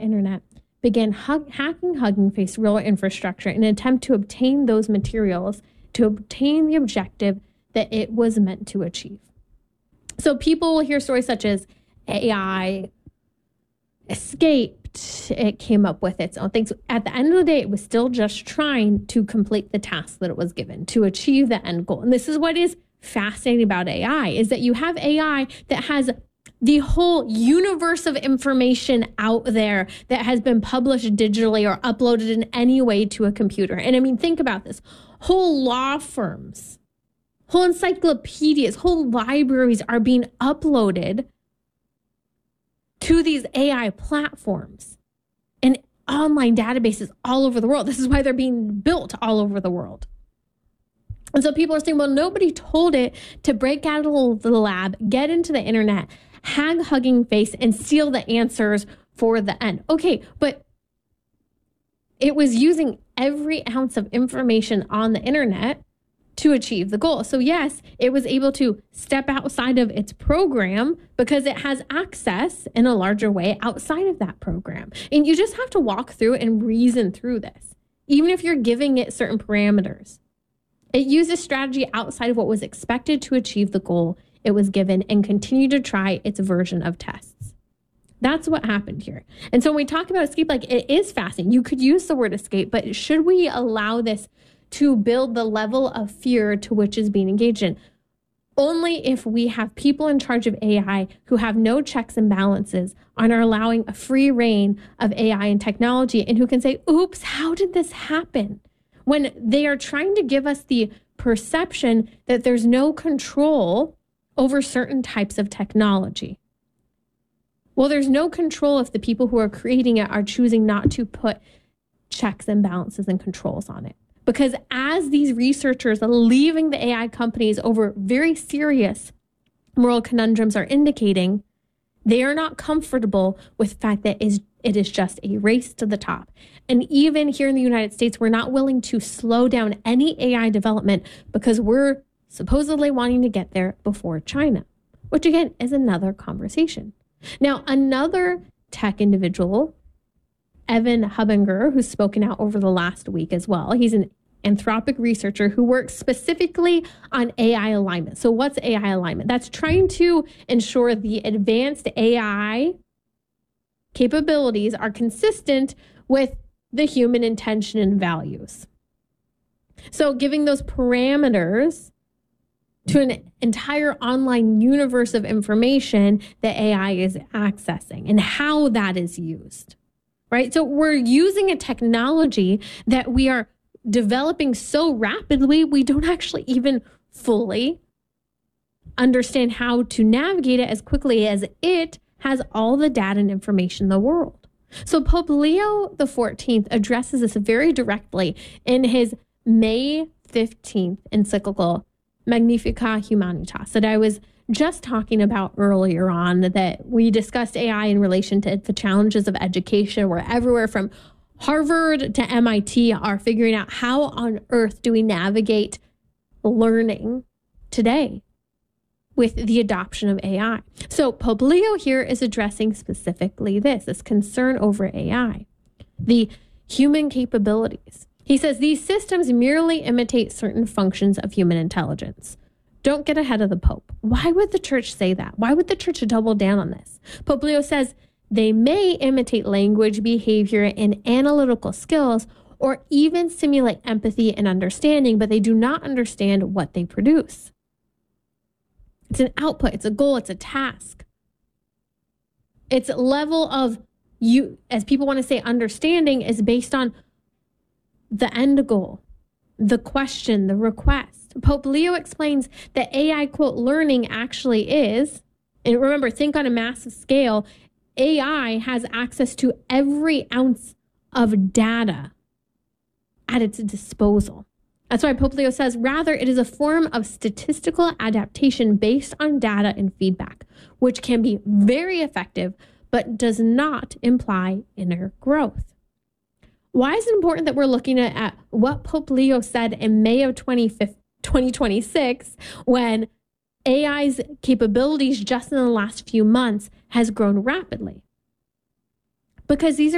internet began hacking Hugging Face real infrastructure in an attempt to obtain those materials, to obtain the objective that it was meant to achieve. So people will hear stories such as AI escaped, it came up with its own things. At the end of the day, it was still just trying to complete the task that it was given to achieve the end goal. And this is what is fascinating about AI, is that you have AI that has the whole universe of information out there that has been published digitally or uploaded in any way to a computer. And I mean, think about this. Whole law firms, whole encyclopedias, whole libraries are being uploaded to these AI platforms and online databases all over the world. This is why they're being built all over the world. And so people are saying, well, nobody told it to break out of the lab, get into the internet, hack Hugging Face, and steal the answers for the end. Okay, but it was using every ounce of information on the internet to achieve the goal. So yes, it was able to step outside of its program because it has access in a larger way outside of that program. And you just have to walk through and reason through this, even if you're giving it certain parameters. It uses strategy outside of what was expected to achieve the goal it was given and continue to try its version of tests. That's what happened here. And so when we talk about escape, like, it is fascinating. You could use the word escape, but should we allow this to build the level of fear to which is being engaged in? Only if we have people in charge of AI who have no checks and balances and are allowing a free reign of AI and technology, and who can say, oops, how did this happen? When they are trying to give us the perception that there's no control over certain types of technology. Well, there's no control if the people who are creating it are choosing not to put checks and balances and controls on it. Because as these researchers are leaving the AI companies over very serious moral conundrums are indicating, they are not comfortable with the fact that it is just a race to the top. And even here in the United States, we're not willing to slow down any AI development because we're supposedly wanting to get there before China, which again is another conversation. Now, another tech individual, Evan Hubinger, who's spoken out over the last week as well. He's an Anthropic researcher who works specifically on AI alignment. So what's AI alignment? That's trying to ensure the advanced AI capabilities are consistent with the human intention and values. So giving those parameters to an entire online universe of information that AI is accessing and how that is used, right? So we're using a technology that we are developing so rapidly, we don't actually even fully understand how to navigate it as quickly as it has all the data and information in the world. So Pope Leo XIV addresses this very directly in his May 15th encyclical, Magnificat Humanitas, that I was just talking about earlier on, that we discussed AI in relation to the challenges of education, where everywhere from Harvard to MIT are figuring out how on earth do we navigate learning today with the adoption of AI. So Pope Leo here is addressing specifically this concern over AI, the human capabilities. He says these systems merely imitate certain functions of human intelligence. Don't get ahead of the Pope. Why would the church say that? Why would the church double down on this? Pope Leo says they may imitate language, behavior, and analytical skills, or even simulate empathy and understanding, but they do not understand what they produce. It's an output, it's a goal, it's a task. Its level of, as people want to say, understanding is based on the end goal, the question, the request. Pope Leo explains that AI, quote, learning actually is, and remember, think on a massive scale, AI has access to every ounce of data at its disposal. That's why Pope Leo says, rather, it is a form of statistical adaptation based on data and feedback, which can be very effective, but does not imply inner growth. Why is it important that we're looking at what Pope Leo said in May of 2026, when AI's capabilities just in the last few months has grown rapidly? Because these